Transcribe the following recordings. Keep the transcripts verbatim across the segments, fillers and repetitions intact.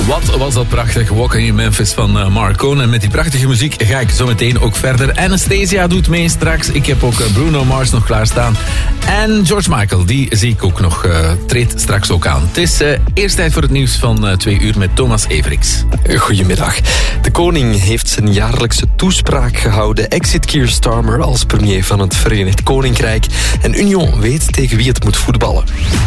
Wat was dat prachtig, Walking in Memphis van uh, Marcone. En met die prachtige muziek ga ik zo meteen ook verder. Anastasia doet mee straks. Ik heb ook uh, Bruno Mars nog klaarstaan. En George Michael, die zie ik ook nog, uh, treedt straks ook aan. Het is uh, eerst tijd voor het nieuws van uh, twee uur met Thomas Everix. Goedemiddag. De koning heeft zijn jaarlijkse toespraak gehouden. Exit Keir Starmer als premier van het Verenigd Koninkrijk. En Union weet tegen wie het moet voetballen.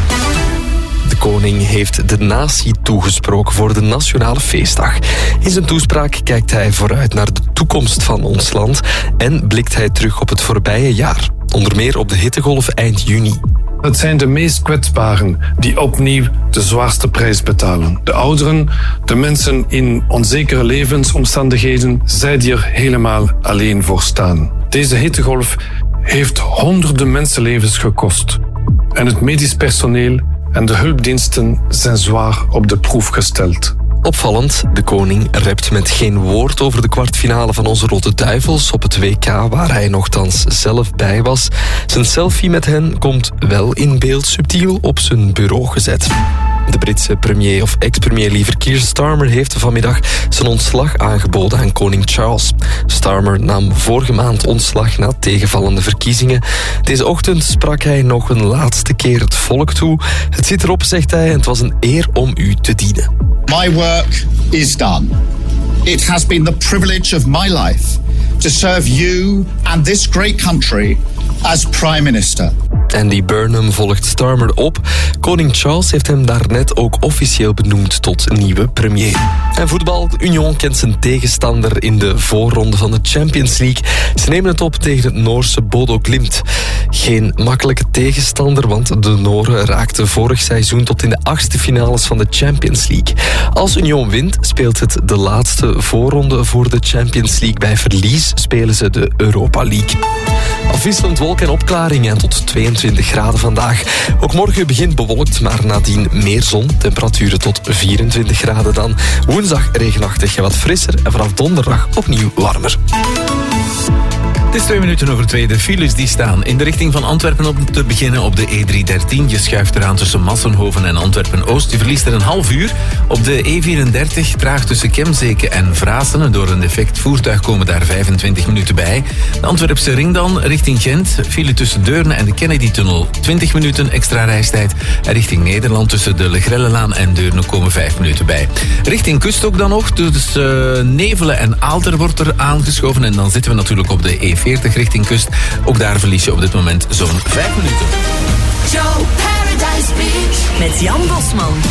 De koning heeft de natie toegesproken voor de Nationale Feestdag. In zijn toespraak kijkt hij vooruit naar de toekomst van ons land en blikt hij terug op het voorbije jaar. Onder meer op de hittegolf eind juni. Het zijn de meest kwetsbaren die opnieuw de zwaarste prijs betalen. De ouderen, de mensen in onzekere levensomstandigheden, zij die er helemaal alleen voor staan. Deze hittegolf heeft honderden mensenlevens gekost. En het medisch personeel en de hulpdiensten zijn zwaar op de proef gesteld. Opvallend, de koning rept met geen woord over de kwartfinale van onze Rode Duivels op het W K, waar hij nogthans zelf bij was. Zijn selfie met hen komt wel in beeld, subtiel op zijn bureau gezet. De Britse premier of ex-premier liever Keir Starmer heeft vanmiddag zijn ontslag aangeboden aan koning Charles. Starmer nam vorige maand ontslag na tegenvallende verkiezingen. Deze ochtend sprak hij nog een laatste keer het volk toe. Het zit erop, zegt hij, en het was een eer om u te dienen. My work is done. It has been the privilege of my life to serve you and this great country as Prime Minister. Andy Burnham volgt Starmer op. Koning Charles heeft hem daarnet ook officieel benoemd tot nieuwe premier. En voetbal. Union kent zijn tegenstander in de voorronde van de Champions League. Ze nemen het op tegen het Noorse Bodo Glimt. Geen makkelijke tegenstander, want de Noren raakten vorig seizoen tot in de achtste finales van de Champions League. Als Union wint, speelt het de laatste voorronde voor de Champions League. Bij verlies spelen ze de Europa League. Afwisselend wolken en opklaringen en tot tweeëntwintig graden vandaag. Ook morgen begint bewolkt, maar nadien meer zon. Temperaturen tot vierentwintig graden dan. Woensdag regenachtig en wat frisser en vanaf donderdag opnieuw warmer. Het is twee minuten over twee. De files die staan in de richting van Antwerpen om te beginnen op de E driehonderddertien. Je schuift eraan tussen Massenhoven en Antwerpen-Oost. Je verliest er een half uur. Op de E vierendertig traag tussen Kemzeke en Vraassen. Door een defect voertuig komen daar vijfentwintig minuten bij. De Antwerpse ring dan richting Gent. File tussen Deurne en de Kennedy-tunnel. twintig minuten extra reistijd. En richting Nederland tussen de Legrellelaan en Deurne komen vijf minuten bij. Richting kust ook dan nog. Dus uh, Nevelen en Aalter wordt er aangeschoven. En dan zitten we natuurlijk op de E veertig richting kust. Ook daar verlies je op dit moment zo'n vijf minuten. Joe Paradise Beach met Jan Bosman.